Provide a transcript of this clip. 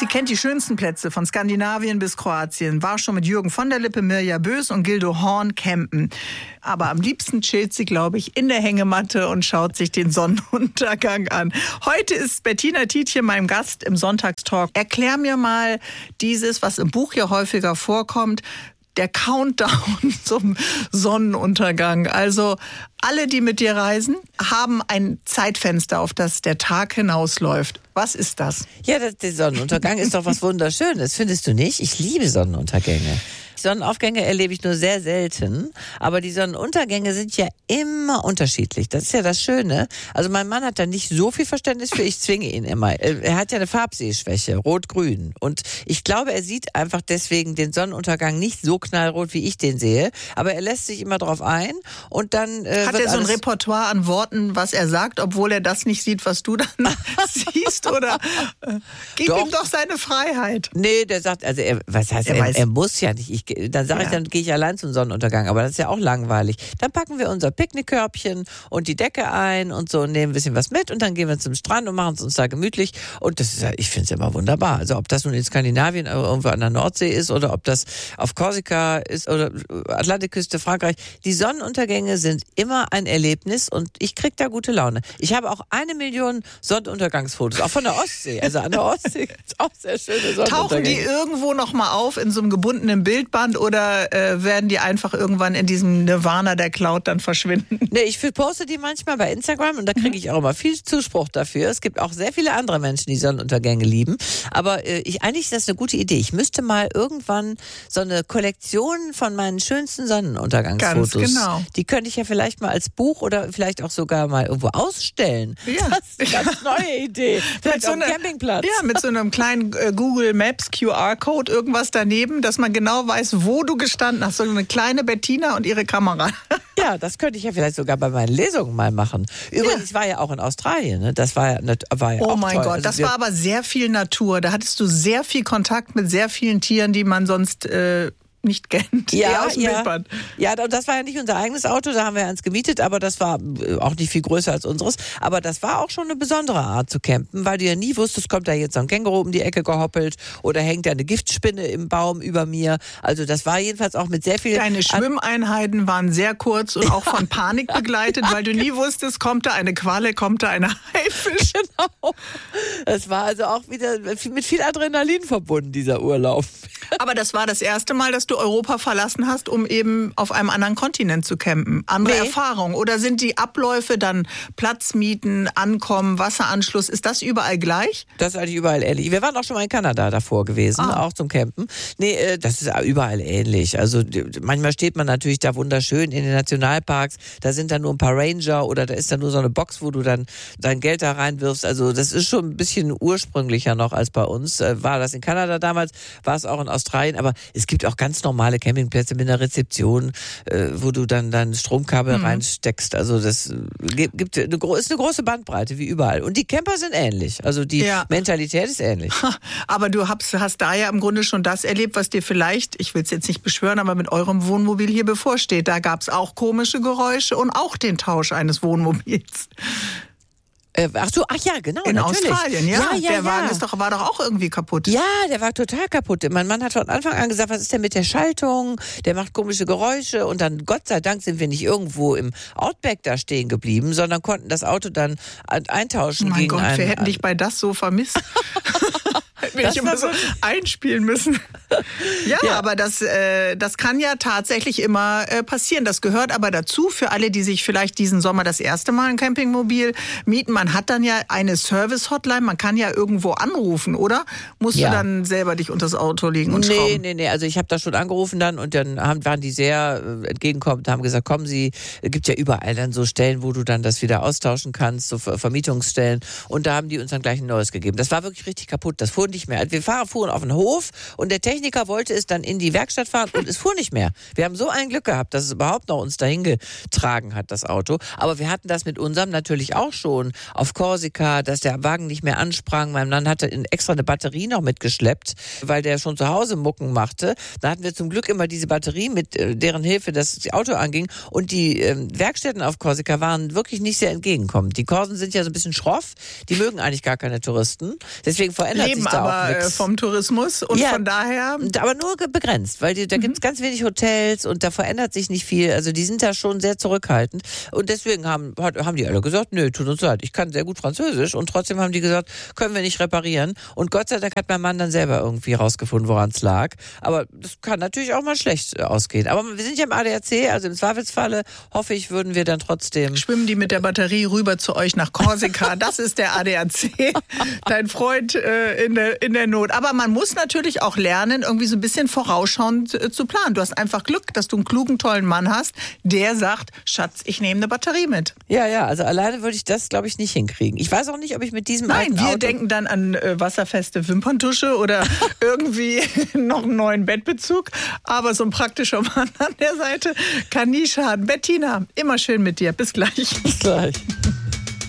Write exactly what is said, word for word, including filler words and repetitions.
Sie kennt die schönsten Plätze von Skandinavien bis Kroatien, war schon mit Jürgen von der Lippe, Mirja Bös und Gildo Horn campen. Aber am liebsten chillt sie, glaube ich, in der Hängematte und schaut sich den Sonnenuntergang an. Heute ist Bettina Tietjen mein Gast im Sonntagstalk. Erklär mir mal dieses, was im Buch ja häufiger vorkommt, der Countdown zum Sonnenuntergang. Also alle, die mit dir reisen, haben ein Zeitfenster, auf das der Tag hinausläuft. Was ist das? Ja, das, der Sonnenuntergang ist doch was Wunderschönes, findest du nicht? Ich liebe Sonnenuntergänge. Sonnenaufgänge erlebe ich nur sehr selten, aber die Sonnenuntergänge sind ja immer unterschiedlich. Das ist ja das Schöne. Also mein Mann hat da nicht so viel Verständnis für, ich zwinge ihn immer. Er hat ja eine Farbsehschwäche, rot-grün. Und ich glaube, er sieht einfach deswegen den Sonnenuntergang nicht so knallrot, wie ich den sehe. Aber er lässt sich immer drauf ein und dann äh, Hat wird er so ein alles Repertoire an Worten, was er sagt, obwohl er das nicht sieht, was du dann siehst? Oder äh, gib Doch. ihm doch seine Freiheit. Nee, der sagt, also er, was heißt, Er er, weiß. er muss ja nicht. Ich, dann sage Ja. ich, dann gehe ich allein zum Sonnenuntergang, aber das ist ja auch langweilig. Dann packen wir unser Picknickkörbchen und die Decke ein und so und nehmen ein bisschen was mit und dann gehen wir zum Strand und machen es uns da gemütlich und das ist ja, ich finde es immer wunderbar. Also ob das nun in Skandinavien oder irgendwo an der Nordsee ist oder ob das auf Korsika ist oder Atlantikküste, Frankreich, die Sonnenuntergänge sind immer ein Erlebnis und ich krieg da gute Laune. Ich habe auch eine Million Sonnenuntergangsfotos, auch von der Ostsee. Also an der Ostsee gibt es auch sehr schöne Sonnenuntergänge. Tauchen die irgendwo noch mal auf in so einem gebundenen Bildband oder äh, werden die einfach irgendwann in diesem Nirvana der Cloud dann verschwinden? Nee, ich poste die manchmal bei Instagram und da kriege ich auch immer viel Zuspruch dafür. Es gibt auch sehr viele andere Menschen, die Sonnenuntergänge lieben. Aber äh, ich, eigentlich ist das eine gute Idee. Ich müsste mal irgendwann so eine Kollektion von meinen schönsten Sonnenuntergangsfotos. Ganz genau. Die könnte ich ja vielleicht mal als Buch oder vielleicht auch sogar mal irgendwo ausstellen. Ja. Das ist eine ganz neue Idee. Vielleicht so auf dem einer- Campingplatz. Ja, mit so einem kleinen äh, Google Maps Q R-Code, irgendwas daneben, dass man genau weiß, wo du gestanden hast. So eine kleine Bettina und ihre Kamera. Ja, das könnte ich ja vielleicht sogar bei meinen Lesungen mal machen. Übrigens, ich war ja auch in Australien. Ne? Das war ja, war ja Oh auch mein toll. Gott, Also das wir- war aber sehr viel Natur. Da hattest du sehr viel Kontakt mit sehr vielen Tieren, die man sonst äh, nicht kennt. Eher Ja, aus dem ja. Bildband. Ja, das war ja nicht unser eigenes Auto, da haben wir eins gemietet, aber das war auch nicht viel größer als unseres. Aber das war auch schon eine besondere Art zu campen, weil du ja nie wusstest, kommt da jetzt so ein Känguru um die Ecke gehoppelt oder hängt da eine Giftspinne im Baum über mir. Also das war jedenfalls auch mit sehr viel... Deine Schwimmeinheiten waren sehr kurz und auch von Panik begleitet, weil du nie wusstest, kommt da eine Qualle, kommt da eine Haifisch. Genau. Es war also auch wieder mit viel Adrenalin verbunden, dieser Urlaub. Aber das war das erste Mal, dass du Europa verlassen hast, um eben auf einem anderen Kontinent zu campen. Andere Nee. Erfahrung. Oder sind die Abläufe dann Platz mieten, Ankommen, Wasseranschluss, ist das überall gleich? Das ist eigentlich überall ähnlich. Wir waren auch schon mal in Kanada davor gewesen, Ah. auch zum Campen. Nee, äh, das ist überall ähnlich. Also d- manchmal steht man natürlich da wunderschön in den Nationalparks, da sind dann nur ein paar Ranger oder da ist dann nur so eine Box, wo du dann dein Geld da reinwirfst. Also das ist schon ein bisschen ursprünglicher noch als bei uns. Äh, War das in Kanada damals, war es auch in Australien, aber es gibt auch ganz normale Campingplätze mit einer Rezeption, äh, wo du dann dein Stromkabel Mhm. reinsteckst. Also das äh, gibt gibt eine, gro- ist eine große Bandbreite, wie überall. Und die Camper sind ähnlich. Also die Ja. Mentalität ist ähnlich. Aber du hast, hast da ja im Grunde schon das erlebt, was dir vielleicht, ich will es jetzt nicht beschwören, aber mit eurem Wohnmobil hier bevorsteht. Da gab es auch komische Geräusche und auch den Tausch eines Wohnmobils. Äh, ach so, ach ja, genau, In natürlich. Australien, ja. ja, ja der ja. Wagen ist doch, war doch auch irgendwie kaputt. Ja, der war total kaputt. Mein Mann hat von Anfang an gesagt, was ist denn mit der Schaltung? Der macht komische Geräusche. Und dann, Gott sei Dank, sind wir nicht irgendwo im Outback da stehen geblieben, sondern konnten das Auto dann eintauschen Mein gegen Gott, einen... wir hätten dich bei das so vermisst. Hätten wir Das dich immer war so wirklich- einspielen müssen. Ja, Ja. aber das, äh, das kann ja tatsächlich immer äh, passieren. Das gehört aber dazu für alle, die sich vielleicht diesen Sommer das erste Mal ein Campingmobil mieten. Man hat dann ja eine Service-Hotline, man kann ja irgendwo anrufen, oder? Musst Ja. du dann selber dich unter das Auto legen und Nee, schrauben? nee, nee. Also ich habe da schon angerufen dann und dann haben, waren die sehr äh, entgegenkommend, haben gesagt, kommen Sie, es gibt ja überall dann so Stellen, wo du dann das wieder austauschen kannst, so Ver- Vermietungsstellen. Und da haben die uns dann gleich ein neues gegeben. Das war wirklich richtig kaputt. Das fuhr nicht mehr. Also wir fahren, fuhren auf den Hof und der Techniker wollte es dann in die Werkstatt fahren und es fuhr nicht mehr. Wir haben so ein Glück gehabt, dass es überhaupt noch uns dahin getragen hat, das Auto. Aber wir hatten das mit unserem natürlich auch schon auf Korsika, dass der Wagen nicht mehr ansprang. Mein Mann hatte extra eine Batterie noch mitgeschleppt, weil der schon zu Hause Mucken machte. Da hatten wir zum Glück immer diese Batterie, mit äh, deren Hilfe das Auto anging. Und die ähm, Werkstätten auf Korsika waren wirklich nicht sehr entgegenkommend. Die Korsen sind ja so ein bisschen schroff. Die mögen eigentlich gar keine Touristen. Deswegen verändert Leben sich da aber aber äh, vom Tourismus und ja, von daher. Aber nur begrenzt, weil die, da mhm. gibt es ganz wenig Hotels und da verändert sich nicht viel. Also die sind da schon sehr zurückhaltend und deswegen haben, haben die alle gesagt, nö, tut uns leid, ich kann sehr gut Französisch und trotzdem haben die gesagt, können wir nicht reparieren. Und Gott sei Dank hat mein Mann dann selber irgendwie rausgefunden, woran es lag. Aber das kann natürlich auch mal schlecht ausgehen. Aber wir sind ja im A D A C, also im Zweifelsfalle hoffe ich, würden wir dann trotzdem... Schwimmen die mit der Batterie rüber zu euch nach Korsika. Das ist der A D A C, dein Freund äh, in, der, in der Not. Aber man muss natürlich auch lernen, irgendwie so ein bisschen vorausschauend äh, zu planen. Du hast einfach Glück, dass du einen klugen, tollen Mann hast, der sagt, Schatz, ich nehme eine Batterie mit. Ja, ja, also alleine würde ich das, glaube ich, nicht hinkriegen. Ich weiß auch nicht, ob ich mit diesem Nein, alten wir Auto... denken dann an äh, wasserfeste Wimperntusche oder irgendwie noch einen neuen Bettbezug. Aber so ein praktischer Mann an der Seite kann nie schaden. Bettina, immer schön mit dir. Bis gleich. Bis gleich.